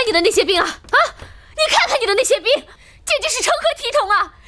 你的那些兵啊！啊，你看看你的那些兵，简直是成何体统啊！